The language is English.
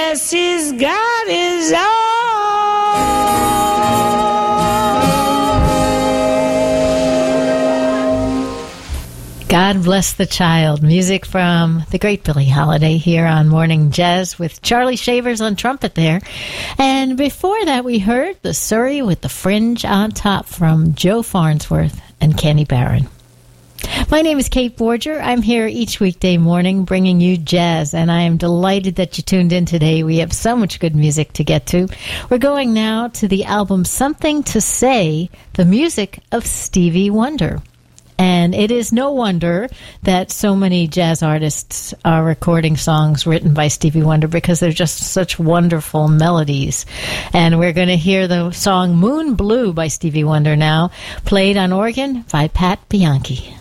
Yes, he's got his own. God Bless the Child. Music from the great Billie Holiday here on Morning Jazz with Charlie Shavers on trumpet there. And before that, we heard the Surrey with the Fringe on Top from Joe Farnsworth and Kenny Barron. My name is Kate Borger. I'm here each weekday morning bringing you jazz, and I am delighted that you tuned in today. We have so much good music to get to. We're going now to the album Something to Say, the music of Stevie Wonder. And it is no wonder that so many jazz artists are recording songs written by Stevie Wonder because they're just such wonderful melodies. And we're going to hear the song Moon Blue by Stevie Wonder now, played on organ by Pat Bianchi.